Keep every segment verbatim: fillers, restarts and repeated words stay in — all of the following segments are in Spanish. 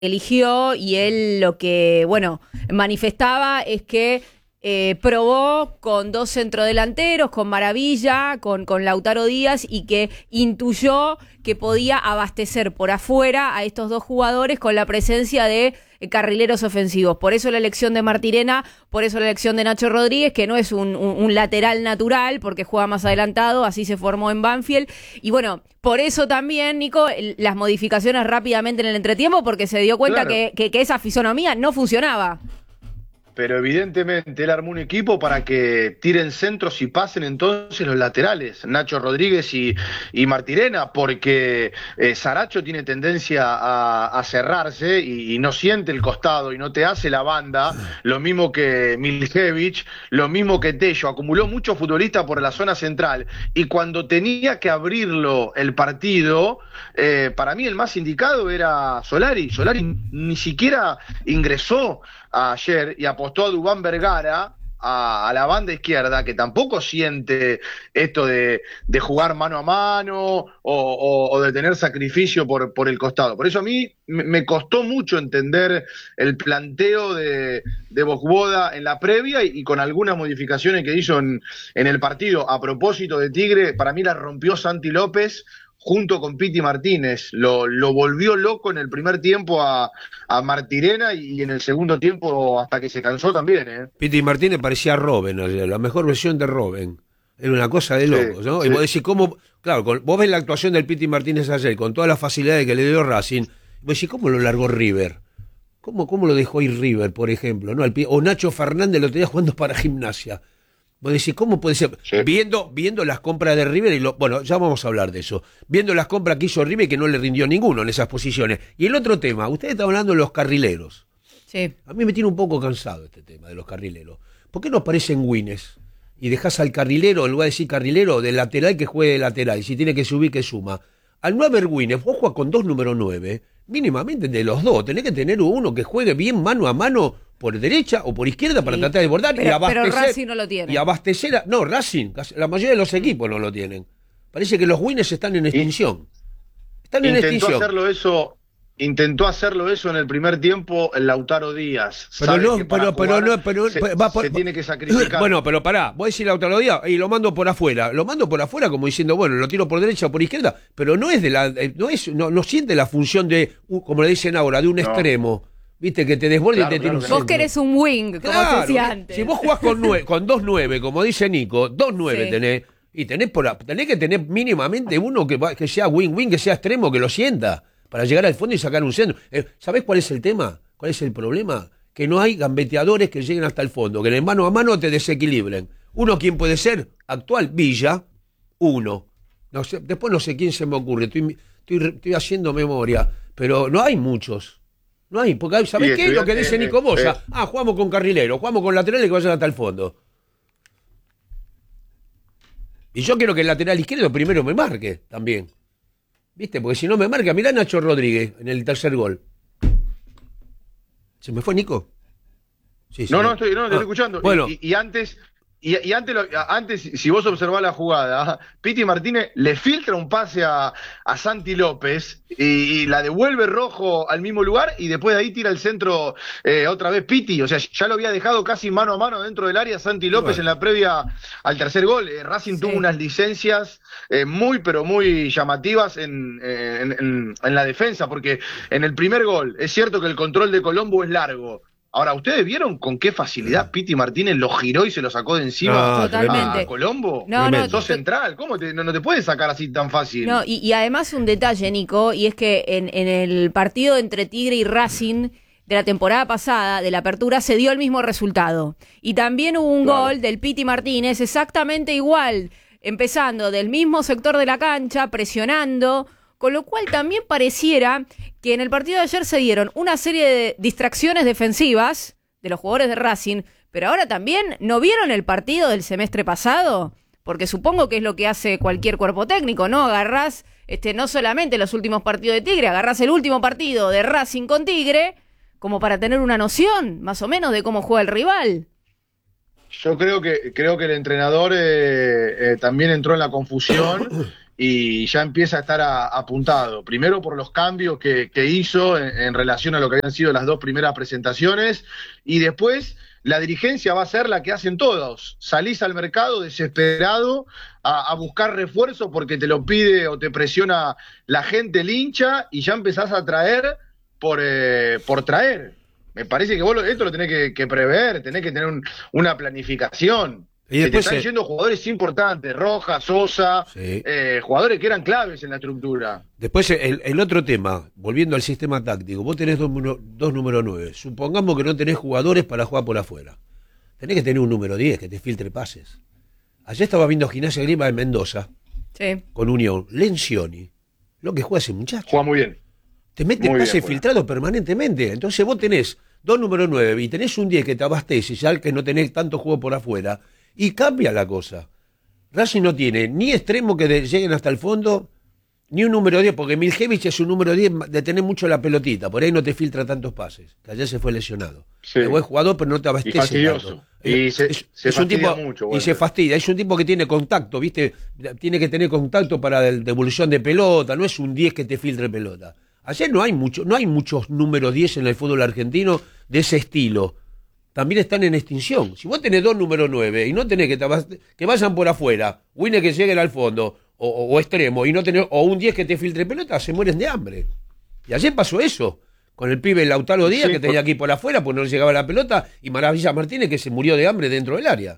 eligió y él lo que, bueno, manifestaba es que eh, probó con dos centrodelanteros, con Maravilla, con, con Lautaro Díaz, y que intuyó que podía abastecer por afuera a estos dos jugadores con la presencia de eh, carrileros ofensivos. Por eso la elección de Martirena, por eso la elección de Nacho Rodríguez, que no es un, un, un lateral natural, porque juega más adelantado, así se formó en Banfield. Y bueno, por eso también, Nico, el, las modificaciones rápidamente en el entretiempo, porque se dio cuenta, claro, que, que, que esa fisonomía no funcionaba. Pero evidentemente él armó un equipo para que tiren centros y pasen entonces los laterales, Nacho Rodríguez y, y Martirena, porque eh, Saracho tiene tendencia a, a cerrarse y, y no siente el costado y no te hace la banda, lo mismo que Miljevich, lo mismo que Tello, acumuló muchos futbolistas por la zona central y cuando tenía que abrirlo el partido, eh, para mí el más indicado era Solari. Solari ni siquiera ingresó ayer y apostó a Dubán Vergara a, a la banda izquierda, que tampoco siente esto de, de jugar mano a mano o, o, o de tener sacrificio por, por el costado. Por eso a mí me costó mucho entender el planteo de, de Vojvoda en la previa y, y con algunas modificaciones que hizo en, en el partido. A propósito de Tigre, para mí la rompió Santi López junto con Piti Martínez, lo, lo volvió loco en el primer tiempo a, a Martirena y en el segundo tiempo hasta que se cansó también. ¿eh? Piti Martínez parecía Robben, la mejor versión de Robben. Era una cosa de locos, ¿no? Sí. Y vos decís, ¿cómo? Claro, con, vos ves la actuación del Piti Martínez ayer, con todas las facilidades que le dio Racing, vos decís, ¿cómo lo largó River? ¿Cómo, cómo lo dejó ir River, por ejemplo? ¿No? O Nacho Fernández lo tenía jugando para Gimnasia. Vos decís, ¿cómo puede ser? Sí. Viendo, viendo las compras de River, y lo, bueno, ya vamos a hablar de eso. Viendo las compras que hizo River, que no le rindió ninguno en esas posiciones. Y el otro tema, ustedes estaban hablando de los carrileros. Sí. A mí me tiene un poco cansado este tema de los carrileros. ¿Por qué no aparecen wines? Y dejás al carrilero, en lugar de decir carrilero, del lateral que juegue de lateral. Y si tiene que subir, que suma. Al no haber wines, vos jugás con dos número nueve, mínimamente de los dos. Tenés que tener uno que juegue bien mano a mano por derecha o por izquierda para sí. tratar de bordar pero, y abastecer. Pero Racing no lo tiene. Y abastecer. A, no, Racing, la mayoría de los equipos no lo tienen. Parece que los wines están en extinción. Están en intentó extinción. Hacerlo eso, intentó hacerlo eso en el primer tiempo el Lautaro Díaz. Pero no, pero, pero no, pero se, va por, se tiene que sacrificar. Bueno, pero pará, vos decís Lautaro Díaz y lo mando por afuera. Lo mando por afuera como diciendo, bueno, lo tiro por derecha o por izquierda, pero no es de la, no es, no, no siente la función de, como le dicen ahora, de un no. extremo. Viste, que te desborde claro, y te tira claro, un Vos querés un wing, como claro, se decía antes. Si vos jugás con, nueve, con dos nueve, como dice Nico, dos nueve sí. tenés, y tenés, por, tenés que tener mínimamente uno que, que sea wing-wing, que sea extremo, que lo sienta, para llegar al fondo y sacar un centro. Eh, ¿Sabés cuál es el tema? ¿Cuál es el problema? Que no hay gambeteadores que lleguen hasta el fondo, que en el mano a mano te desequilibren. Uno, ¿quién puede ser? Actual, Villa, uno. No sé, después no sé quién se me ocurre, estoy, estoy, estoy haciendo memoria, pero no hay muchos. No hay, porque ¿sabés qué es lo que dice Nico Moya? Eh, ah, jugamos con carrilero, jugamos con laterales que vayan hasta el fondo. Y yo quiero que el lateral izquierdo primero me marque también. ¿Viste? Porque si no me marca, mirá Nacho Rodríguez en el tercer gol. ¿Se me fue Nico? Sí, sí. No, no, estoy, no, te ah, estoy escuchando. Bueno. Y, y antes... Y, y antes, lo, antes, si vos observás la jugada, Piti Martínez le filtra un pase a, a Santi López y, y la devuelve Rojo al mismo lugar y después de ahí tira el centro eh, otra vez Piti. O sea, ya lo había dejado casi mano a mano dentro del área Santi López bueno. en la previa al tercer gol. Eh, Racing sí. tuvo unas licencias eh, muy, pero muy llamativas en, en, en, en la defensa, porque en el primer gol es cierto que el control de Colombo es largo. Ahora, ¿ustedes vieron con qué facilidad Piti Martínez lo giró y se lo sacó de encima no, totalmente. a Colombo? No, no, sos central, ¿cómo te, no, no te puedes sacar así tan fácil? No, y, y además un detalle, Nico, y es que en, en el partido entre Tigre y Racing de la temporada pasada, de la apertura, se dio el mismo resultado. Y también hubo un claro. gol del Piti Martínez exactamente igual, empezando del mismo sector de la cancha, presionando, con lo cual también pareciera que en el partido de ayer se dieron una serie de distracciones defensivas de los jugadores de Racing, pero ahora también, ¿no vieron el partido del semestre pasado? Porque supongo que es lo que hace cualquier cuerpo técnico, ¿no? Agarrás este, no solamente los últimos partidos de Tigre, agarrás el último partido de Racing con Tigre, como para tener una noción, más o menos, de cómo juega el rival. Yo creo que, creo que el entrenador eh, eh, también entró en la confusión y ya empieza a estar a- apuntado. Primero por los cambios que, que hizo en, en relación a lo que habían sido las dos primeras presentaciones, y después la dirigencia va a ser la que hacen todos. Salís al mercado desesperado a, a buscar refuerzo porque te lo pide o te presiona la gente, el hincha, y ya empezás a traer por, eh, por traer. Me parece que vos lo- esto lo tenés que, que prever, tenés que tener un- una planificación. Y Se te después están se- yendo jugadores importantes, Rojas, Sosa, Sí. eh, jugadores que eran claves en la estructura. Después el, el otro tema, volviendo al sistema táctico, vos tenés dos, número- dos número nueve. Supongamos que no tenés jugadores para jugar por afuera. Tenés que tener un número diez que te filtre pases. Ayer estaba viendo Gimnasia Grima de Mendoza Sí. con Unión. Lencioni, lo que juega ese muchacho. Juega muy bien. Te mete Muy pases bien, juega. filtrados permanentemente. Entonces vos tenés dos número nueve y tenés un diez que te abastece, ya que no tenés tanto juego por afuera, y cambia la cosa. Racing no tiene ni extremo que de- lleguen hasta el fondo, ni un número diez, porque Miljevich es un número diez de tener mucho la pelotita, por ahí no te filtra tantos pases, que ayer se fue lesionado. Sí. Es buen jugador, pero no te abastece Y fastidioso. tanto. Y Es- se- es, se es un fastidia tipo, mucho, y bueno. se fastidia, es un tipo que tiene contacto, ¿viste? Tiene que tener contacto para la devolución de pelota, no es un diez que te filtre pelota. Ayer no hay mucho, no hay muchos números diez en el fútbol argentino de ese estilo. También están en extinción. Si vos tenés dos números nueve y no tenés que, te vas- que vayan por afuera, Winner que lleguen al fondo, o, o- o extremo, y no tenés, o un diez que te filtre pelota, se mueren de hambre. Y ayer pasó eso, con el pibe Lautaro Díaz, Sí, que tenía por- que ir por afuera porque no le llegaba la pelota, y Maravilla Martínez, que se murió de hambre dentro del área.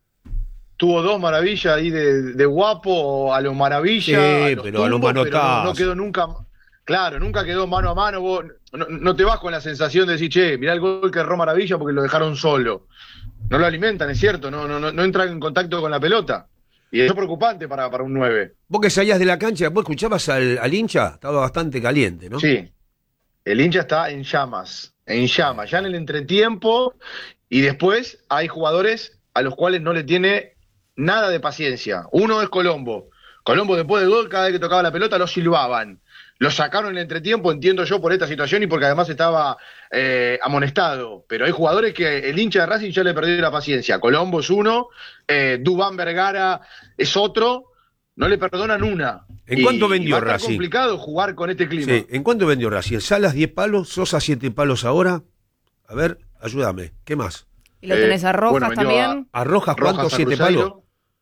Tuvo dos maravillas ahí de, de guapo a lo maravilla, Sí, a los pero a lo tumbos, pero no, manotazos. no quedó nunca, claro, nunca quedó mano a mano. Vos no, no te vas con la sensación de decir, che, mirá el gol que erró Maravilla porque lo dejaron solo. No lo alimentan, es cierto, no, no, no, no entran en contacto con la pelota. Y eso es preocupante para, para un nueve. Vos que salías de la cancha, vos escuchabas al, al hincha, estaba bastante caliente, ¿no? Sí, el hincha está en llamas, en llamas, ya en el entretiempo, y después hay jugadores a los cuales no le tiene nada de paciencia. Uno es Colombo. Colombo después del gol, cada vez que tocaba la pelota lo silbaban. Lo sacaron en el entretiempo, entiendo yo, por esta situación y porque además estaba eh, amonestado. Pero hay jugadores que el hincha de Racing ya le perdió la paciencia. Colombo es uno, eh, Dubán Vergara es otro, no le perdonan una. ¿En Y- cuánto y vendió va a estar Racing? complicado jugar con este clima. Sí, ¿en cuánto vendió Racing? Salas diez palos, Sosa siete palos ahora. A ver, ayúdame. ¿Qué más? Y lo Eh, tenés a Rojas bueno, vendió también. ¿A Rojas Rojas cuántos a siete Cruzeiro. palos?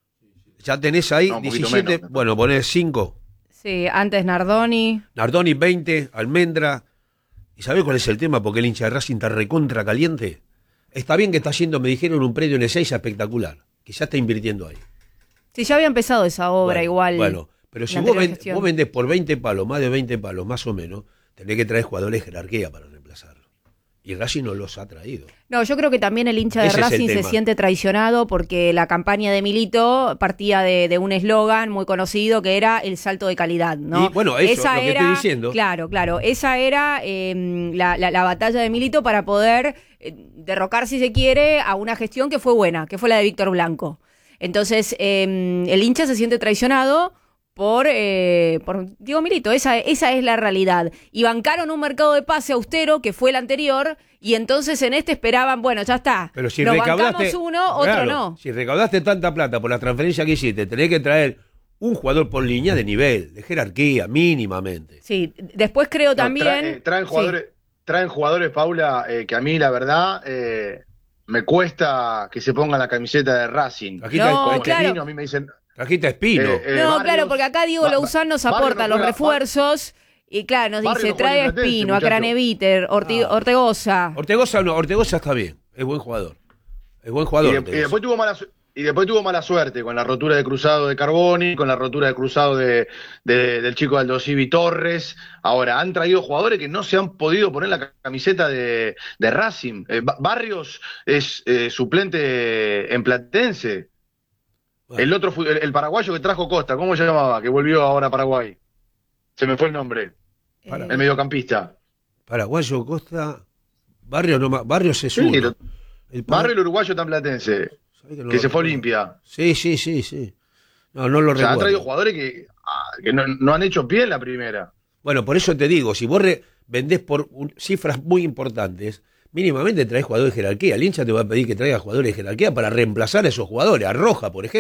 Ya tenés ahí No, un poquito diecisiete. menos. Bueno, ponés cinco. Sí, antes Nardoni. Nardoni veinte, Almendra. ¿Y sabés cuál es el tema? Porque el hincha de Racing está recontra caliente. Está bien que está yendo, me dijeron, un predio en Ezeiza espectacular. Que ya está invirtiendo ahí. Sí, ya había empezado esa obra Bueno, igual. Bueno, pero si la vos, anterior ven- gestión. vos vendés por veinte palos, más de veinte palos, más o menos, tenés que traer jugadores de jerarquía para reemplazarlo. Y Racing no los ha traído. No, yo creo que también el hincha de Ese es el Racing se tema. siente traicionado porque la campaña de Milito partía de, de un eslogan muy conocido que era el salto de calidad, ¿no? Y, bueno, eso, lo que estoy diciendo. Claro, claro. Esa era eh, la, la- la batalla de Milito para poder eh, derrocar, si se quiere, a una gestión que fue buena, que fue la de Víctor Blanco. Entonces, eh, el hincha se siente traicionado por, eh, por Diego Milito, esa, esa es la realidad. Y bancaron un mercado de pase austero, que fue el anterior, y entonces en este esperaban, bueno, ya está, Pero si nos recaudaste, bancamos uno, otro claro, no. Si recaudaste tanta plata por la transferencia que hiciste, tenés que traer un jugador por línea de nivel, de jerarquía, mínimamente. Sí, después creo No, también... tra- eh, traen sí. jugadores, traen jugadores, Paula, eh, que a mí la verdad eh, me cuesta que se pongan la camiseta de Racing. Trajiste, No, Como a- claro. Espino, a mí me dicen, trajiste a Espino. Eh, eh, No, Barrios- claro, porque acá Diego Ba- Louzán nos Barrios aporta no los juega- refuerzos y claro, nos Barrios dice, no juega trae a en Platense, Espino, a muchacho. Craneviter, Orti- Ah. Ortegoza. Ortegoza no, Ortegoza está bien, es buen jugador. Es buen y, jugador. de- y Ortegoza. después tuvo mala su- y después tuvo mala suerte con la rotura de cruzado de Carboni, con la rotura de cruzado de, de- del chico Aldo Civi Torres. Ahora, han traído jugadores que no se han podido poner la camiseta de, de Racing. Eh, Ba- Barrios es eh, suplente en Platense. Bueno. El otro, fu- el, el paraguayo que trajo Costa, ¿cómo se llamaba? Que volvió ahora a Paraguay. Se me fue el nombre. Para- El mediocampista. Paraguayo, Costa, Barrio no ma- Barrios es Sí, uno. lo- El para- Barrio el uruguayo tan platense, ¿sabés que no que lo se fue a recuerdo? Olimpia. Sí, sí, sí, sí. No, no lo O sea, han recuerdo. traído jugadores que, ah, que no, no han hecho pie en la primera. Bueno, por eso te digo, si vos re- vendés por un- cifras muy importantes, mínimamente traes jugadores de jerarquía. El hincha te va a pedir que traiga jugadores de jerarquía para reemplazar a esos jugadores. A Roja, por ejemplo.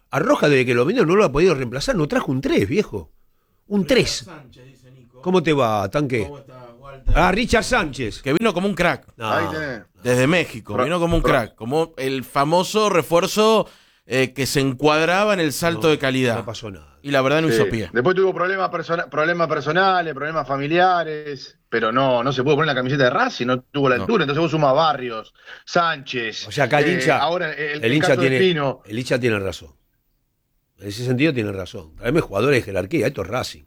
A Rojas, desde que lo vendió, no lo ha podido reemplazar. No trajo un tres, viejo. Un tres. ¿Cómo te va, Tanque? ¿Cómo está, Walter? Ah, Richard Sánchez. Que vino como un crack. No. Ahí tenés. Desde México. Pro, vino como un pro. crack. Como el famoso refuerzo eh, que se encuadraba en el salto No, de calidad. No pasó nada. Y la verdad no Sí. hizo pie. Después tuvo problemas, persona- problemas personales, problemas familiares, pero no, no se pudo poner la camiseta de Racing, no tuvo la No. altura. Entonces vos sumás Barrios, Sánchez. O sea, acá el eh, hincha, ahora el, el, el hincha caso de tiene, Espino. el hincha tiene razón. En ese sentido tiene razón. Traeme jugadores de jerarquía, esto es Racing.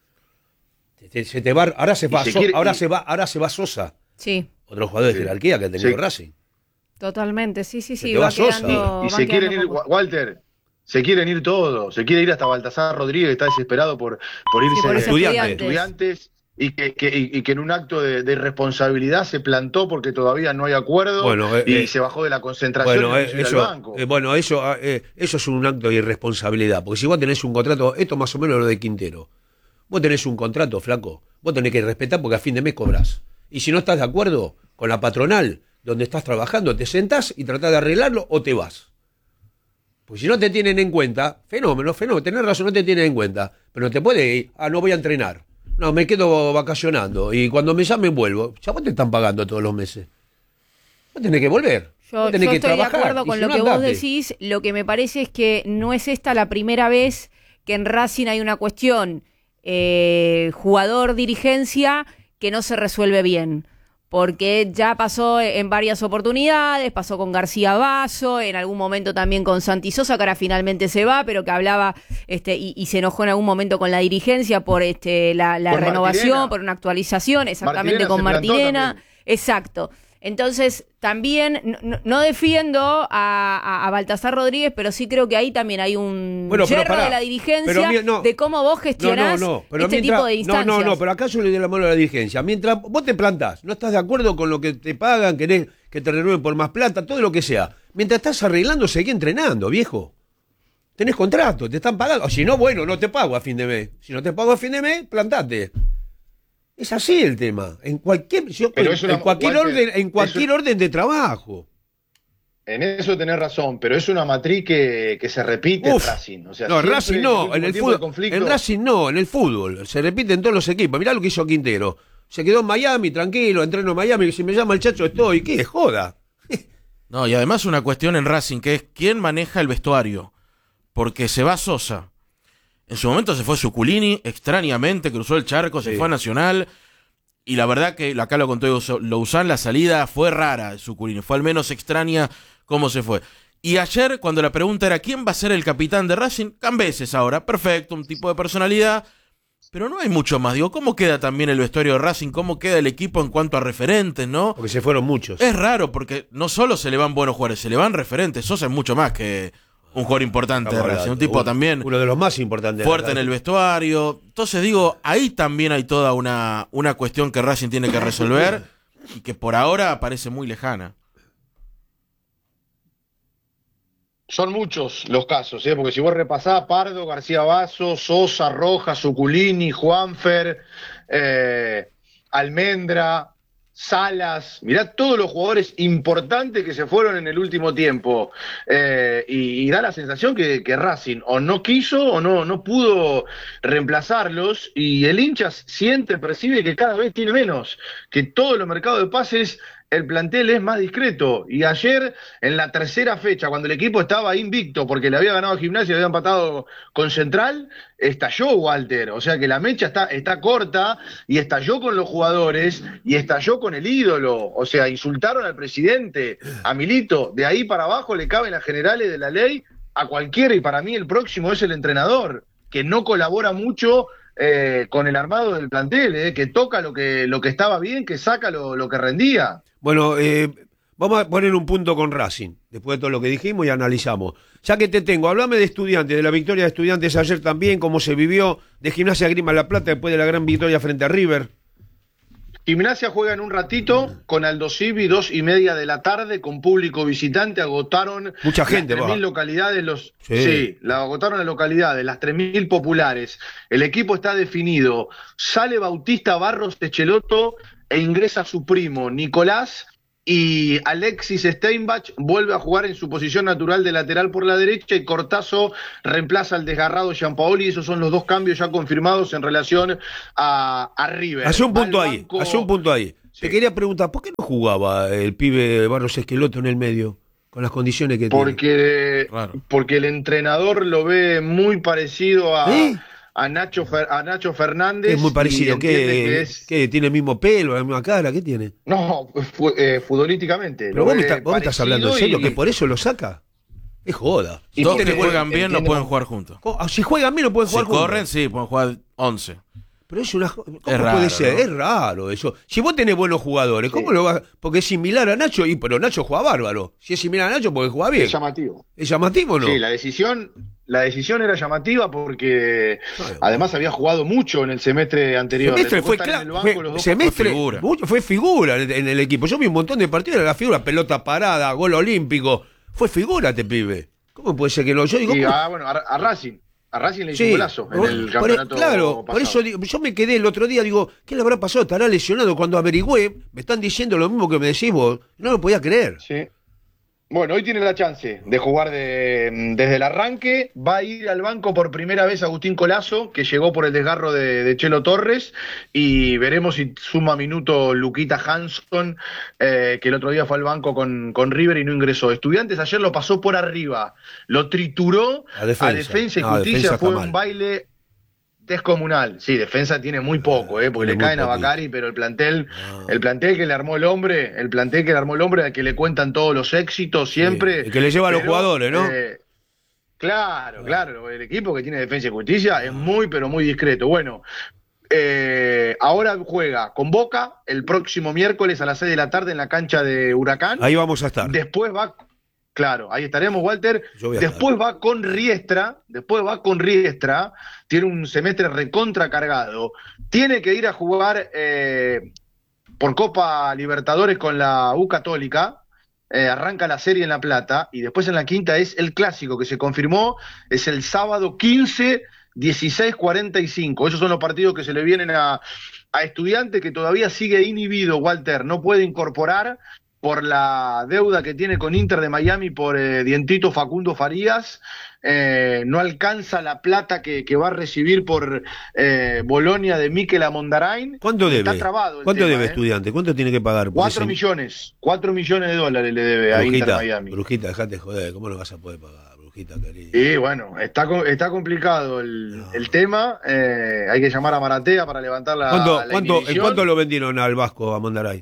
Se te, se te va, ahora se va, se So- quiere- ahora y- se va, ahora se va Sosa, Sí, otro jugador de Sí. jerarquía que ha tenido Sí. Racing. totalmente. Sí, sí, Se sí. te va Va Sosa. quedando, Y van se quieren quedando ir, pocos. Walter, se quieren ir todos. Se quiere ir hasta Baltasar Rodríguez, está desesperado por, por irse por de irse Estudiantes. estudiantes. Y que, que- y, y que en un acto de, de irresponsabilidad se plantó porque todavía no hay acuerdo Bueno, eh, y eh, se bajó de la concentración Bueno, y eh, se fue al eso, banco. eh, bueno eso, ah, eh, eso es un acto de irresponsabilidad. Porque si vos tenés un contrato, esto más o menos lo de Quintero. Vos tenés un contrato, flaco. Vos tenés que respetar porque a fin de mes cobrás. Y si no estás de acuerdo con la patronal donde estás trabajando, te sentás y tratás de arreglarlo o te vas. Pues si no te tienen en cuenta, fenómeno, fenómeno, tenés razón, no te tienen en cuenta, pero no te puede ir, ah, no voy a entrenar. No, me quedo vacacionando y cuando me llamen vuelvo. Ya vos te están pagando todos los meses. Vos tenés que volver. Yo, Vos tenés yo que estoy trabajar. de acuerdo Y con si lo no, que vos andate. decís. Lo que me parece es que no es esta la primera vez que en Racing hay una cuestión eh, jugador-dirigencia que no se resuelve bien. Porque ya pasó en varias oportunidades, pasó con García Basso, en algún momento también con Santi Sosa, que ahora finalmente se va, pero que hablaba este y, y se enojó en algún momento con la dirigencia por este la, la Con renovación, Martirena. por una actualización, exactamente Martirena con se plantó Martirena. también. Exacto. Entonces, también, no, no- no defiendo a, a, a Baltasar Rodríguez, pero sí creo que ahí también hay un Bueno, pero yerro pará. de la dirigencia Pero mi- no. de cómo vos gestionás No, no, no, pero este mientras- tipo de instancias. No, no, no, pero acá yo le doy la mano a la dirigencia. Mientras vos te plantás, no estás de acuerdo con lo que te pagan, querés que te renueven por más plata, todo lo que sea. Mientras estás arreglando, seguí entrenando, viejo. Tenés contrato, te están pagando. O si no, bueno, no te pago a fin de mes. Si no te pago a fin de mes, plantate. Es así el tema. En cualquier, yo- Pero en, es una- en cualquier Walter, orden, en cualquier es orden de trabajo. En eso tenés razón, pero es una matriz que, que se repite Uf. en Racing. O sea, No, en siempre Racing el no, último en el tiempo de fútbol. conflicto- En Racing no, en el fútbol. Se repite en todos los equipos. Mirá lo que hizo Quintero. Se quedó en Miami, tranquilo, entreno en Miami, si me llama el chacho estoy. ¿Qué? Joda. No, y además una cuestión en Racing que es quién maneja el vestuario. Porque se va Sosa. En su momento se fue Zuculini, extrañamente cruzó el charco, se Sí. fue a Nacional. Y la verdad que, acá lo contó Lousán, la salida fue rara de Zuculini. Fue al menos extraña cómo se fue. Y ayer, cuando la pregunta era ¿quién va a ser el capitán de Racing? Cambeses ahora, perfecto, un tipo de personalidad. Pero no hay mucho más. Digo, ¿cómo queda también el vestuario de Racing? ¿Cómo queda el equipo en cuanto a referentes, no? Porque se fueron muchos. Es raro porque no solo se le van buenos jugadores, se le van referentes. Sosa es mucho más que un jugador importante de Estamos Racing. Un hablando, tipo uno- también Uno de los más importantes. de fuerte la- en el vestuario. Entonces digo, ahí también hay toda una, una cuestión que Racing tiene que resolver y que por ahora parece muy lejana. Son muchos los casos, ¿eh? Porque si vos repasás Pardo, García Basso, Sosa, Rojas, Zuculini, Juanfer, eh, Almendra, Salas, mirá todos los jugadores importantes que se fueron en el último tiempo. Eh, y, y da la sensación que, que Racing o no quiso o no, no pudo reemplazarlos, y el hincha siente, percibe que cada vez tiene menos, que todos los mercados de pases el plantel es más discreto. Y ayer, en la tercera fecha, cuando el equipo estaba invicto porque le había ganado a Gimnasia y había empatado con Central, estalló Walter. O sea que la mecha está, está corta, y estalló con los jugadores y estalló con el ídolo. O sea, insultaron al presidente, a Milito. De ahí para abajo le caben las generales de la ley a cualquiera, y para mí el próximo es el entrenador, que no colabora mucho eh, con el armado del plantel, eh, que toca lo que, lo que estaba bien, que saca lo, lo que rendía. Bueno, eh, vamos a poner un punto con Racing, después de todo lo que dijimos y analizamos. Ya que te tengo, hablame de Estudiantes, de la victoria de Estudiantes ayer también, cómo se vivió, de Gimnasia Grima La Plata después de la gran victoria frente a River. Gimnasia juega en un ratito con Aldo Civi, dos y media de la tarde, con público visitante. Agotaron Mucha gente, las tres mil va. localidades, los Sí. sí, la agotaron las localidades, las tres mil populares. El equipo está definido. Sale Bautista Barros Techeloto e ingresa su primo Nicolás y Alexis Steinbach vuelve a jugar en su posición natural de lateral por la derecha y Cortazo reemplaza al desgarrado Gianpaoli. Esos son los dos cambios ya confirmados en relación a, a River. Hace un punto ahí, banco... hace un punto ahí. Sí. Te quería preguntar, ¿por qué no jugaba el pibe Barros Esqueloto en el medio? Con las condiciones que porque, tiene. Porque el entrenador lo ve muy parecido a... ¿Eh? A Nacho, a Nacho Fernández. Es muy parecido. ¿Qué, que es... ¿Qué? ¿Tiene el mismo pelo, la misma cara? ¿Qué tiene? No, fu eh, futbolísticamente. Pero vos me, está, vos me estás hablando en serio, y... que por eso lo saca. Es joda. Y dos que juegan bien no pueden jugar juntos. Si juegan bien no pueden jugar si juntos. Si corren, sí, pueden jugar once. Pero es una... ¿Cómo es raro, puede ser? ¿no? Es raro eso. Si vos tenés buenos jugadores, ¿cómo sí. lo vas...? Porque es similar a Nacho, y pero Nacho juega bárbaro. Si es similar a Nacho, porque juega bien. Es llamativo. ¿Es llamativo o no? Sí, la decisión... La decisión era llamativa porque claro. además había jugado mucho en el semestre anterior. Semestre fue claro. Fue, semestre fue figura. Mucho, fue figura en, en el equipo. Yo vi un montón de partidos, era la figura, pelota parada, gol olímpico. Fue figura este pibe. ¿Cómo puede ser que no? Yo digo. Y, ah, bueno, a, a Racing. A Racing le hizo sí, un golazo en el campeonato. Por, claro, pasado. Por eso digo, yo me quedé el otro día, digo, ¿qué le habrá pasado? ¿Estará lesionado? Cuando averigüé, me están diciendo lo mismo que me decís vos. No lo podía creer. Sí. Bueno, hoy tiene la chance de jugar de, desde el arranque. Va a ir al banco por primera vez Agustín Colazo, que llegó por el desgarro de, de Chelo Torres, y veremos si suma minuto Luquita Hansson, eh, que el otro día fue al banco con, con River y no ingresó. Estudiantes ayer lo pasó por arriba, lo trituró a Defensa, a defensa y no, Justicia, defensa fue un mal. baile descomunal. Sí, Defensa tiene muy poco, eh, porque tiene le caen a Bacari, pero el plantel, no. el plantel que le armó el hombre, el plantel que le armó el hombre, al que le cuentan todos los éxitos siempre. Sí, el que le lleva pero, a los jugadores, ¿no? Eh, claro, claro, claro, el equipo que tiene Defensa y Justicia es muy, pero muy discreto. Bueno, eh, ahora juega con Boca el próximo miércoles a las seis de la tarde en la cancha de Huracán. Ahí vamos a estar. Después va... Claro, ahí estaremos, Walter. Después estar. va con Riestra, después va con Riestra, tiene un semestre recontra cargado. Tiene que ir a jugar eh, por Copa Libertadores con la U Católica, eh, arranca la serie en La Plata, y después en la quinta es el clásico que se confirmó, es el sábado quince, dieciséis cuarenta y cinco. Esos son los partidos que se le vienen a, a Estudiantes, que todavía sigue inhibido, Walter, no puede incorporar por la deuda que tiene con Inter de Miami por eh, Dientito Facundo Farías, eh, no alcanza la plata que, que va a recibir por eh, Bolonia de Mikel Amondarain. ¿Cuánto debe? Está trabado el ¿Cuánto tema, debe eh? Estudiante? ¿Cuánto tiene que pagar? Cuatro ese... millones, cuatro millones de dólares le debe Brujita, a Inter de Miami. Brujita, dejate joder, ¿cómo lo vas a poder pagar, Brujita, querido? Y bueno, está, está complicado el, no. el tema, eh, hay que llamar a Maratea para levantar la, ¿Cuánto, la ¿cuánto, ¿En cuánto lo vendieron al Vasco, a Amondarain?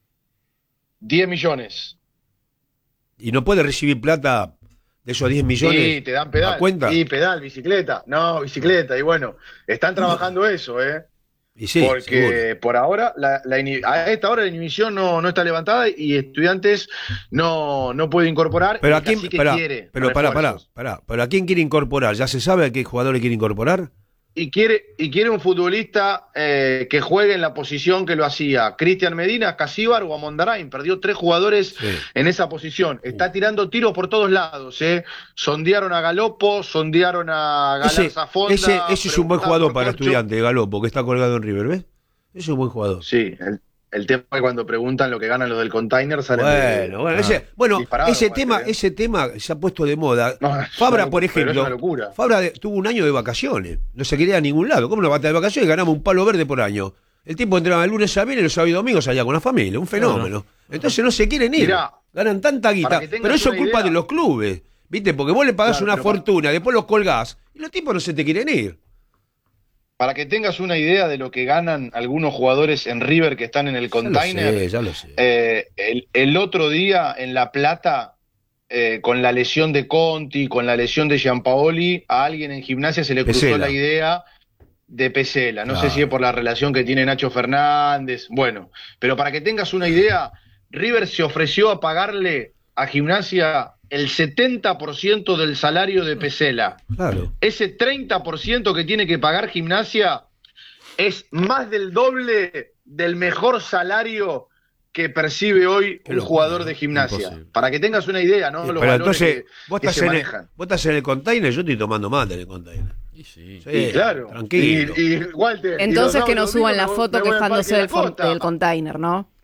diez millones. ¿Y no puede recibir plata de esos diez millones? Sí, te dan pedal. ¿A cuenta? Sí, pedal, bicicleta. No, bicicleta. Y bueno, están trabajando eso, ¿eh? Y sí, porque seguro. por ahora, la, la a esta hora la inhibición no, no está levantada y Estudiantes no, no puede incorporar. Pero a quién que pará, quiere. Pero pará, pará, pará. ¿Pero a quién quiere incorporar? ¿Ya se sabe a qué jugador le quiere incorporar? Y quiere, y quiere un futbolista eh, que juegue en la posición que lo hacía Cristian Medina, Casíbar o Amondarain. Perdió tres jugadores sí. en esa posición. Está tirando tiros por todos lados. Eh. Sondearon a Galopo, sondearon a Galarza Fonda. Ese, ese es un buen jugador para Estudiantes, Galopo, que está colgado en River, ¿ves? Ese es un buen jugador. Sí, el, el tema es cuando preguntan lo que ganan los del container salen bueno, de, bueno, ese, bueno ese tema, ese tema se ha puesto de moda. No, Fabra, por ejemplo, Fabra de, tuvo un año de vacaciones, no se quería a ningún lado. ¿Cómo no va a estar de vacaciones? Ganamos un palo verde por año. El tipo entraba el lunes a viernes, los sábados y domingos allá con la familia, un fenómeno. No, no. Entonces no se quieren ir. Mirá, ganan tanta guita, pero eso es culpa idea. de los clubes, ¿viste? Porque vos le pagás claro, una fortuna, para... después los colgás y los tipos no se te quieren ir. Para que tengas una idea de lo que ganan algunos jugadores en River que están en el container. Ya lo sé, ya lo sé. Eh, el, el otro día en La Plata, eh, con la lesión de Conti, con la lesión de Gianpaoli, a alguien en Gimnasia se le cruzó Pesela. la idea de Pesela. No claro. sé si es por la relación que tiene Nacho Fernández. Bueno, pero para que tengas una idea, River se ofreció a pagarle a Gimnasia el setenta por ciento del salario de Pesela. Claro. Ese treinta por ciento que tiene que pagar Gimnasia es más del doble del mejor salario que percibe hoy un jugador de Gimnasia. Imposible. Para que tengas una idea, ¿no? Sí, los pero valores entonces, que, vos que estás se en manejan. El, vos estás en el container, yo estoy tomando mate en el container. Y sí. sí, y claro. Tranquilo. Y, y, Walter, entonces y que nos suban la foto quejándose del, del container, ¿no?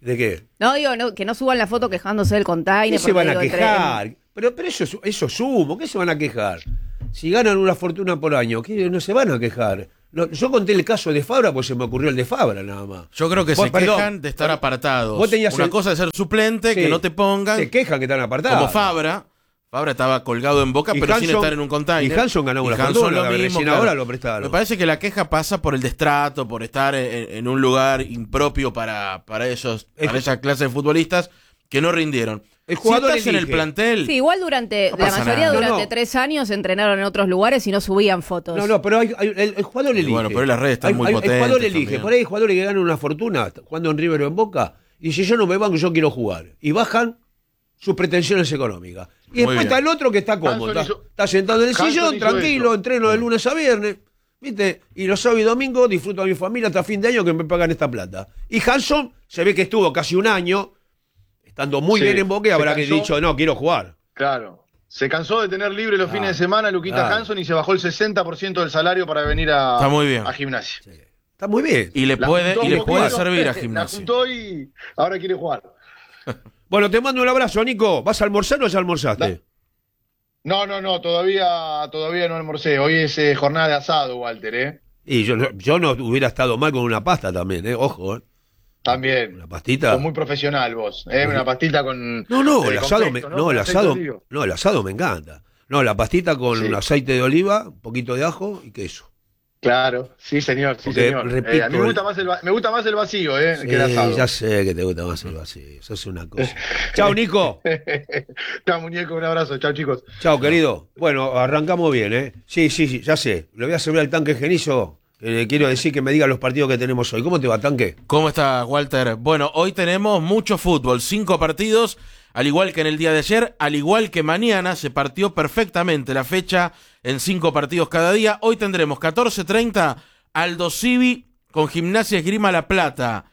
¿De qué? No, digo, no, que no suban la foto quejándose del container. ¿Qué se van a digo, entre- quejar? Pero, pero eso, es- eso es humo, ¿qué se van a quejar? Si ganan una fortuna por año, ¿qué? No se van a quejar. No, yo conté el caso de Fabra, pues se me ocurrió el de Fabra nada más. Yo creo que Vos, se perdón, quejan de estar perdón. apartados. Vos tenías Una el- cosa es ser suplente, Sí. que no te pongan. Se quejan que están apartados. Como Fabra. Fabra estaba colgado en Boca, Y pero sin Hanson- estar en un container. y Hanson ganó una Hanson fortuna, lo que mismo, recién claro. ahora lo prestaron. Me parece que la queja pasa por el destrato, por estar en, en un lugar impropio para, para, esos, Es- para esa clase de futbolistas que no rindieron. El jugador si estás en el elige. plantel, Sí, igual durante, No la pasa mayoría nada. durante No, no. tres años entrenaron en otros lugares y no subían fotos. No, no, pero hay, hay- el, el jugador elige. bueno, pero las redes están Hay- muy hay- potentes El jugador elige. también. Por ahí hay jugadores que ganan una fortuna jugando en River o en Boca y dice, yo no me banco, yo quiero jugar. Y bajan sus pretensiones económicas. Y después bien. está el otro que está cómodo. Hanson Está, hizo- está sentado en el Hanson sillón, hizo tranquilo, eso. entreno de lunes a viernes. ¿Viste? Y los sábados y domingos disfruto a mi familia hasta fin de año que me pagan esta plata. Y Hanson se ve que estuvo casi un año estando muy Sí, bien en Boca y se habrá que cansó. dicho, no, quiero jugar. Claro. Se cansó de tener libre los Ah, fines de semana Luquita claro. Hanson y se bajó el sesenta por ciento del salario para venir a, Está muy bien. a gimnasia. Está muy bien. y le La puede, juntó y le un puede poquito, servir a La Gimnasia. juntó y ahora quiere jugar. Bueno, te mando un abrazo, Nico. ¿Vas a almorzar o ya almorzaste? Da- No, no, no, todavía, todavía no almorcé. Hoy es eh, jornada de asado, Walter, ¿eh? Y yo, no- yo no hubiera estado mal con una pasta también, ¿eh? Ojo, ¿eh? También. Una pastita. Sos muy profesional vos, ¿eh? Una pastita con... No, no, eh, el con asado, pesto, me, ¿no? no, Con el aceite asado, de oliva. no, el asado me encanta. No, la pastita con Sí. aceite de oliva, un poquito de ajo y queso. Claro, sí señor, sí Porque, señor. repito, Eh, a mí me el- gusta, más el, va- me gusta más el vacío, ¿eh? que el Sí, asado. ya sé que te gusta más el vacío. Eso es una cosa. Chao, Nico. Chao, muñeco, un abrazo. Chao, chicos. Chao, querido. Bueno, arrancamos bien, ¿eh? Sí, sí, sí, ya sé. Le voy a servir al tanque Genizo. Que le quiero decir que me diga los partidos que tenemos hoy. ¿Cómo te va, tanque? ¿Cómo está, Walter? Bueno, hoy tenemos mucho fútbol, cinco partidos, al igual que en el día de ayer, al igual que mañana, se partió perfectamente la fecha en cinco partidos cada día. Hoy tendremos catorce treinta Aldo Civi con Gimnasia Esgrima La Plata,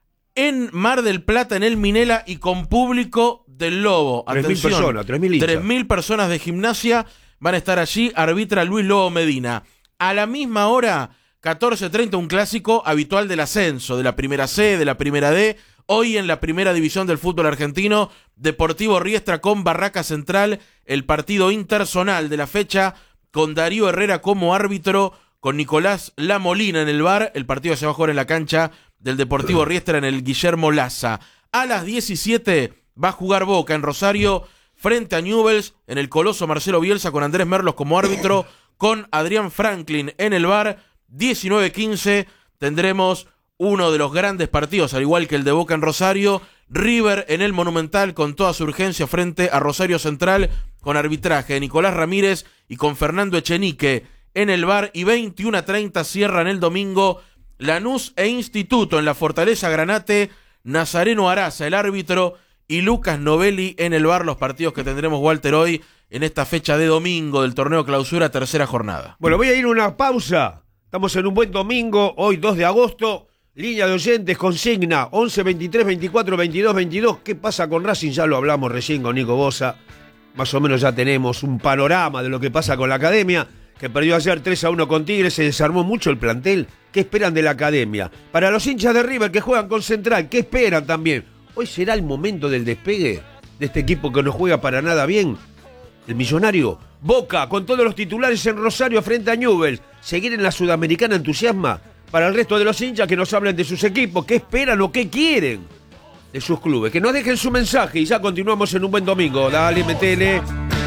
en Mar del Plata, en el Minela y con público del Lobo. Tres mil Atención, personas, tres mil hinchas. tres mil personas de Gimnasia van a estar allí, arbitra Luis Lobo Medina. A la misma hora, catorce treinta, un clásico habitual del ascenso, de la primera C, de la primera D. Hoy en la primera división del fútbol argentino, Deportivo Riestra con Barraca Central, el partido interzonal de la fecha, con Darío Herrera como árbitro, con Nicolás Lamolina en el V A R. El partido se va a jugar en la cancha del Deportivo Riestra en el Guillermo Laza. A las diecisiete va a jugar Boca en Rosario frente a Newell's en el Coloso Marcelo Bielsa con Andrés Merlos como árbitro, con Adrián Franklin en el V A R. diecinueve quince tendremos uno de los grandes partidos, al igual que el de Boca en Rosario, River en el Monumental con toda su urgencia frente a Rosario Central, con arbitraje de Nicolás Ramírez y con Fernando Echenique en el V A R, y veintiuno treinta cierran el domingo Lanús e Instituto en la Fortaleza Granate, Nazareno Araza el árbitro y Lucas Novelli en el V A R, los partidos que tendremos, Walter, hoy en esta fecha de domingo del torneo clausura, tercera jornada. Bueno, voy a ir a una pausa. Estamos en un buen domingo, hoy dos de agosto. Línea de oyentes, consigna once veintitrés veinticuatro veintidós veintidós. ¿Qué pasa con Racing? Ya lo hablamos recién con Nico Bosa. Más o menos ya tenemos un panorama de lo que pasa con la academia, que perdió ayer tres a uno con Tigres, se desarmó mucho el plantel. ¿Qué esperan de la academia? Para los hinchas de River que juegan con Central, ¿qué esperan también? ¿Hoy será el momento del despegue de este equipo que no juega para nada bien? El Millonario, Boca, con todos los titulares en Rosario frente a Newell's. Seguir en la Sudamericana entusiasma. Para el resto de los hinchas que nos hablen de sus equipos, qué esperan o qué quieren de sus clubes. Que nos dejen su mensaje y ya continuamos en un buen domingo. Dale, metele.